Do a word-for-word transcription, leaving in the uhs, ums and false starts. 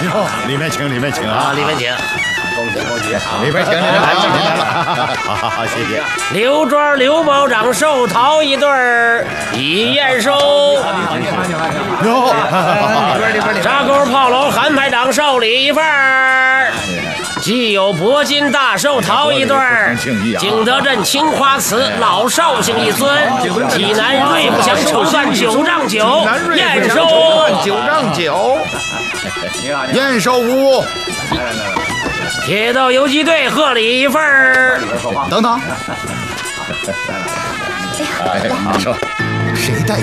呦，里面请，里面请啊！ 里面请。 恭喜恭喜！ 里面请，里面来了，来了！好好好，谢谢。 刘庄刘保长寿桃一对儿，已验收。 哟， 沙沟炮楼韩排长寿礼一份儿。既有铂金大寿桃一对儿，景德镇青花瓷老寿星一尊，济南瑞不祥绸缎九丈九，验收九丈九，验收无误。 铁道游击队贺礼一份儿。 等等，哎，你说谁带？